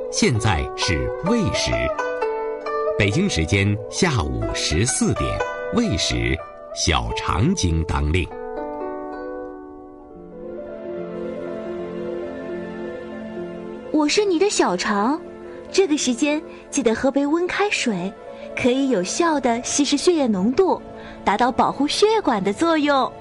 现在是未时，北京时间下午14点，未时，小肠经当令。 我是你的小肠，这个时间记得喝杯温开水，可以有效地稀释血液浓度，达到保护血管的作用。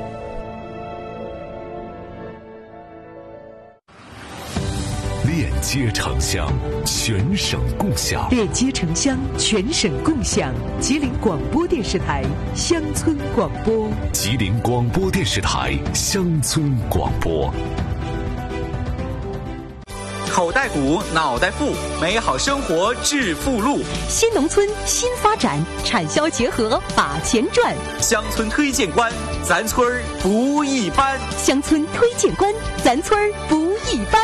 链接城乡，全省共享。 链接城乡，全省共享。吉林广播电视台乡村广播。 吉林广播电视台乡村广播。 口袋鼓，脑袋富，美好生活致富路。 新农村新发展，产销结合把钱赚。 乡村推荐官，咱村儿不一般。 乡村推荐官，咱村儿不一般。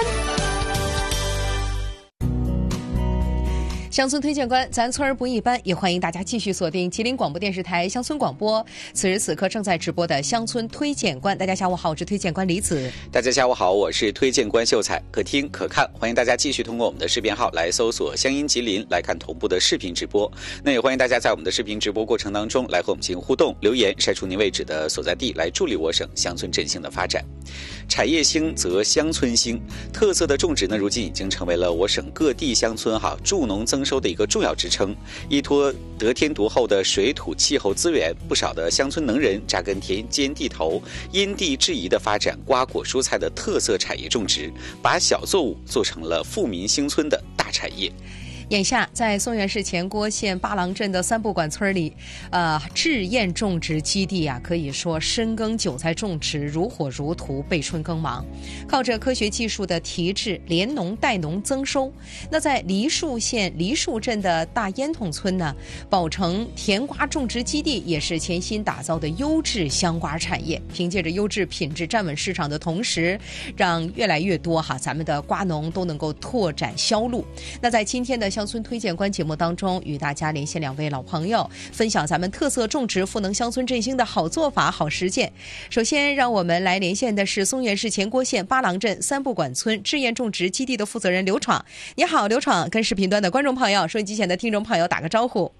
乡村推荐官，咱村儿不一般，也欢迎大家继续锁定吉林广播电视台乡村广播。此时此刻正在直播的乡村推荐官，大家下午好，我是推荐官李子。 大家下午好，我是推荐官秀才。可听可看，欢迎大家继续通过我们的视频号来搜索乡音吉林，来看同步的视频直播。那也欢迎大家在我们的视频直播过程当中来和我们进行互动，留言晒出您位置的所在地，来助力我省乡村振兴的发展。产业兴则乡村兴，特色的种植呢，如今已经成为了我省各地乡村助农增收的一个重要支撑。依托得天独厚的水土气候资源，不少的乡村能人扎根田间地头，因地制宜的发展瓜果蔬菜的特色产业种植，把小作物做成了富民兴村的大产业。 眼下，在松原市前郭县八郎镇的三不管村里，制燕种植基地啊，可以说深耕韭菜种植如火如荼，备春耕忙，靠着科学技术的提质，连农带农增收。那在梨树县梨树镇的大烟筒村呢，宝城甜瓜种植基地也是全新打造的优质香瓜产业。凭借着优质品质站稳市场的同时，让越来越多咱们的瓜农都能够拓展销路。那在今天的乡村推荐官节目当中，与大家连线两位老朋友，分享咱们特色种植赋能乡村振兴的好做法、好实践。首先，让我们来连线的是松原市前郭县八郎镇三不管村制燕种植基地的负责人刘闯。你好，刘闯，跟视频端的观众朋友、收音机前的听众朋友打个招呼。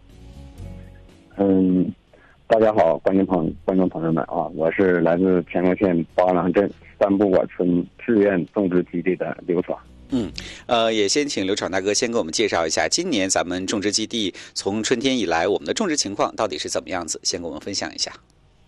大家好，观众朋友们啊，我是来自前郭县八郎镇三不管村制燕种植基地的刘闯。 也先请刘闯大哥先给我们介绍一下今年咱们种植基地从春天以来我们的种植情况到底是怎么样子，先给我们分享一下。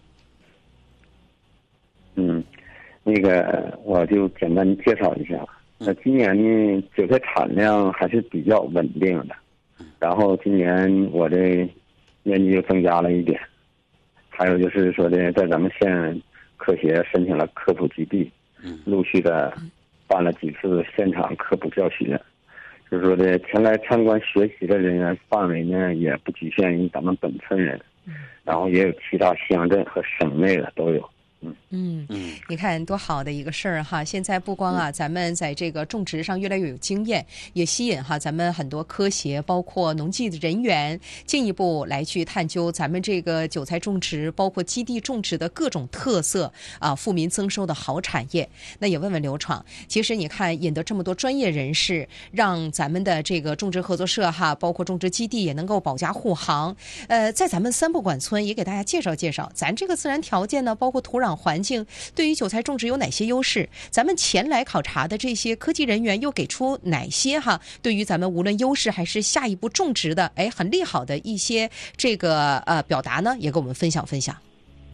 我就简单介绍一下。那今年呢，韭菜产量还是比较稳定的，然后今年我的面积又增加了一点，还有就是说的，在咱们县科协申请了科普基地，陆续的办了几次现场科普教学，就是说的前来参观学习的人员范围呢，也不局限于咱们本村人，然后也有其他乡镇和省内的都有。 你看多好的一个事儿哈！现在不光咱们在这个种植上越来越有经验，也吸引咱们很多科协包括农技的人员进一步来去探究咱们这个韭菜种植包括基地种植的各种特色富民增收的好产业。那也问问刘闯，其实你看引得这么多专业人士，让咱们的这个种植合作社包括种植基地也能够保驾护航。在咱们三不管村也给大家介绍介绍咱这个自然条件呢，包括土壤环境对于韭菜种植有哪些优势？咱们前来考察的这些科技人员又给出哪些对于咱们无论优势还是下一步种植的很利好的一些这个表达呢？也跟我们分享分享。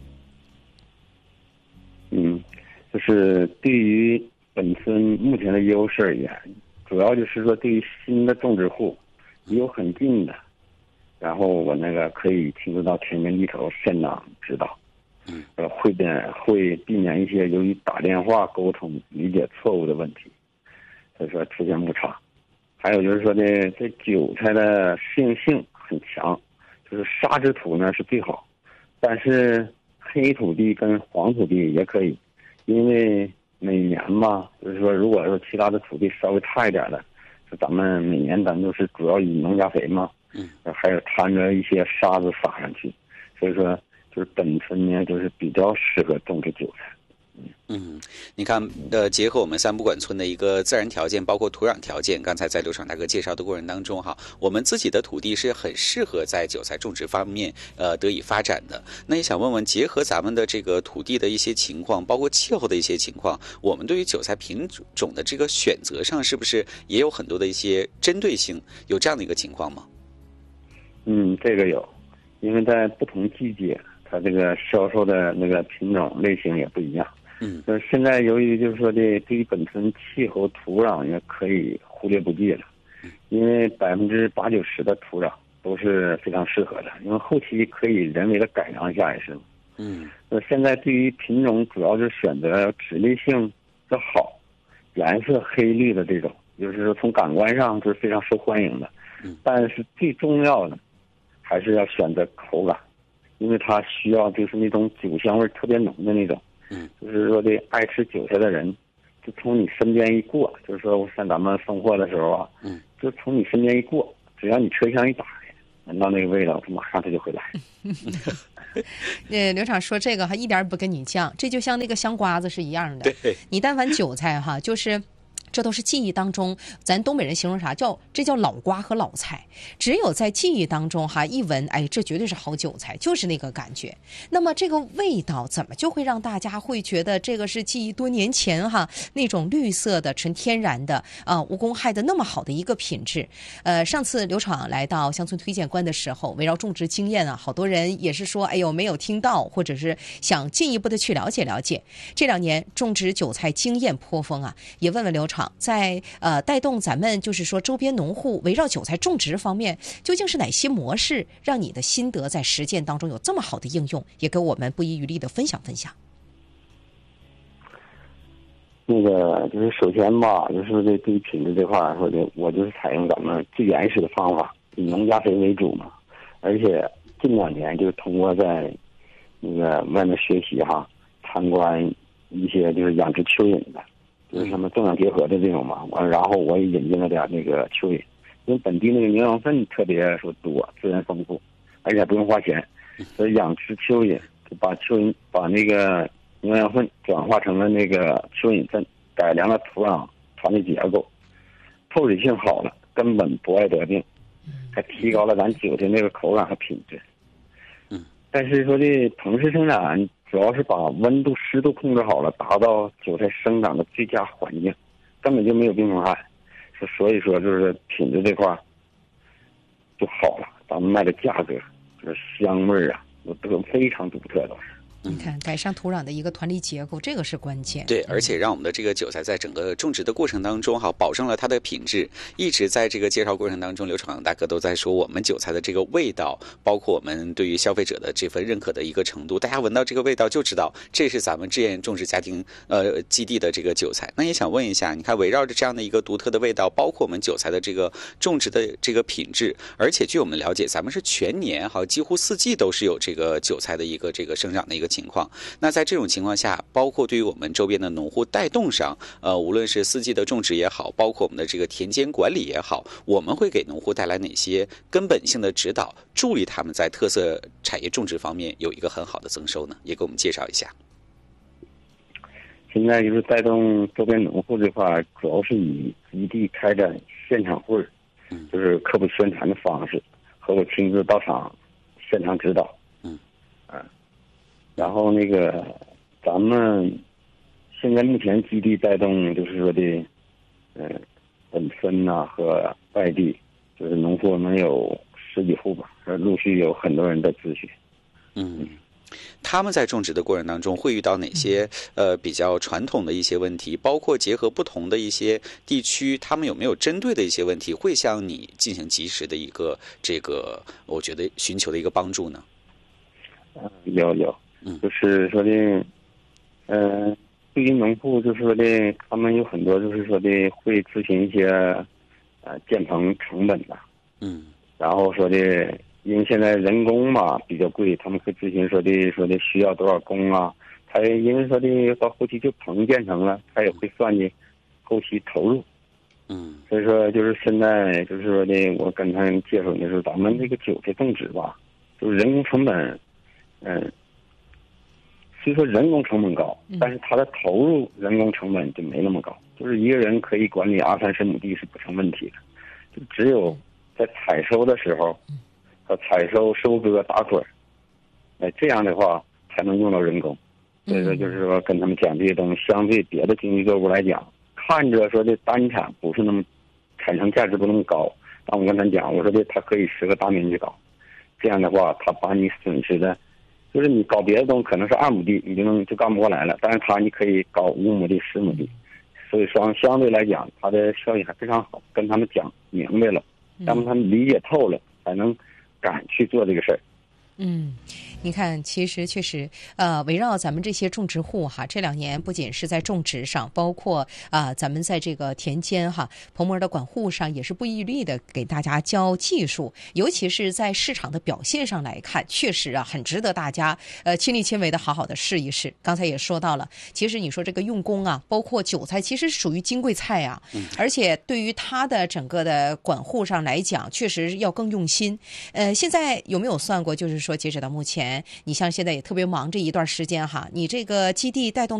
就是对于本村目前的优势而言，主要就是说对于新的种植户离我很近的，然后我可以亲自到田间地头现场指导。会避免一些由于打电话沟通理解错误的问题，所以说出现误差。还有就是说呢，这韭菜的适应性很强，就是沙质土呢是最好，但是黑土地跟黄土地也可以，因为每年就是说如果说其他的土地稍微差一点的，就咱们每年都是主要以农家肥还有掺着一些沙子撒上去，所以说就是本村呢就是比较适合种植韭菜。 你看，结合我们三不管村的一个自然条件，包括土壤条件，刚才在刘闯大哥介绍的过程当中哈，我们自己的土地是很适合在韭菜种植方面得以发展的。那也想问问，结合咱们的这个土地的一些情况，包括气候的一些情况，我们对于韭菜品种的这个选择上，是不是也有很多的一些针对性？有这样的一个情况吗？ 这个有，因为在不同季节，它这个销售的那个品种类型也不一样。就是现在由于就是说对于本村气候土壤也可以忽略不计了，因为80%-90%的土壤都是非常适合的，因为后期可以人为的改良一下也是。现在对于品种主要是选择直立性的好，颜色黑绿的这种，就是说从感官上就是非常受欢迎的。但是最重要的还是要选择口感，因为它需要就是那种酒香味特别浓的那种。就是说这爱吃韭菜的人，就从你身边一过，就是说像咱们送货的时候啊，就从你身边一过，只要你车厢一打开，闻到那个味道，马上它就会来。 刘厂说这个哈一点不跟你犟，这就像那个香瓜子是一样的。 对， 你但凡韭菜哈，就是这都是记忆当中，咱东北人形容啥这叫老瓜和老菜。只有在记忆当中哈，一闻，哎，这绝对是好韭菜，就是那个感觉。那么这个味道怎么就会让大家会觉得这个是记忆多年前哈那种绿色的纯天然的无公害的那么好的一个品质？上次刘闯来到乡村推荐官的时候，围绕种植经验啊，好多人也是说，哎呦没有听到，或者是想进一步的去了解了解。这2年种植韭菜经验颇丰啊，也问问刘闯。在带动咱们就是说周边农户围绕韭菜种植方面，究竟是哪些模式让你的心得在实践当中有这么好的应用，也跟我们不遗余力的分享分享。 那个就是首先吧，就是对于品质这块说的，我就是采用咱们最原始的方法，以农家肥为主嘛。而且近2年就是通过在那个外面学习哈，参观一些就是养殖蚯蚓的。就是什么种养结合的这种嘛，然后我也引进了点那个蚯蚓，因为本地那个牛羊粪特别说多，资源丰富，而且不用花钱，所以养殖蚯蚓就把那个牛羊粪转化成了那个蚯蚓粪，改良了土壤团队结构，透水性好了，根本不爱得病，还提高了咱韭菜那个口感和品质。但是说这棚式生产主要是把温度湿度控制好了，达到韭菜生长的最佳环境，根本就没有病虫害，所以说就是品质这块就好了，咱们卖的价格就是香味啊都非常独特，都是。 你看，改善土壤的一个团粒结构，这个是关键。 对，而且让我们的这个韭菜在整个种植的过程当中哈，保证了它的品质。一直在这个介绍过程当中，刘闯大哥都在说我们韭菜的这个味道，包括我们对于消费者的这份认可的一个程度。大家闻到这个味道就知道，这是咱们志愿种植家庭基地的这个韭菜。那也想问一下，你看围绕着这样的一个独特的味道，包括我们韭菜的这个种植的这个品质，而且据我们了解，咱们是全年哈几乎4季都是有这个韭菜的一个这个生长的一个情况。那在这种情况下，包括对于我们周边的农户带动上，无论是4季的种植也好，包括我们的这个田间管理也好，我们会给农户带来哪些根本性的指导，助力他们在特色产业种植方面有一个很好的增收呢？也给我们介绍一下。 现在就是带动周边农户这块，主要是以基地开展现场会，就是科普宣传的方式，和我亲自到场现场指导。然后那个咱们现在目前基地带动就是说的，本村呐和外地，就是农户能有10几户吧，陆续有很多人在咨询。 他们在种植的过程当中会遇到哪些比较传统的一些问题，包括结合不同的一些地区，他们有没有针对的一些问题，会向你进行及时的一个这个我觉得寻求的一个帮助呢？ 有，就是说的，对于农户就是说的，他们有很多就是说的会咨询一些建棚成本的，然后说的，因为现在人工嘛比较贵，他们会咨询说的需要多少工啊，他因为说的到后期就棚建成了，他也会算计后期投入，所以说就是现在就是说的，我跟他介绍的时候，咱们这个韭菜种植吧，就是人工成本， 虽说人工成本高，但是它的投入人工成本就没那么高，就是一个人可以管理20-30亩地是不成问题的，就只有在采收的时候和采收、收割、打捆，这样的话才能用到人工。所以说就是说跟他们讲这些东西，相对别的经济作物来讲，看着说这单产不是那么产生价值不那么高，但我跟他讲，我说这它可以10个大面积搞，这样的话他把你损失的，就是你搞别的东西可能是2亩地你就干不过来了，但是你可以搞5亩地、10亩地，所以说相对来讲它的效益还非常好，跟他们讲明白了，让他们理解透了，才能敢去做这个事儿。 你看，其实确实，围绕咱们这些种植户哈，这2年不仅是在种植上，包括咱们在这个田间哈棚膜的管护上，也是不遗余力的给大家教技术，尤其是在市场的表现上来看，确实很值得大家亲力亲为的好好的试一试。刚才也说到了，其实你说这个用工啊，包括韭菜，其实属于金贵菜啊，而且对于它的整个的管护上来讲，确实要更用心。现在有没有算过，就是说截止到目前，你像现在也特别忙这一段时间哈，你这个基地带动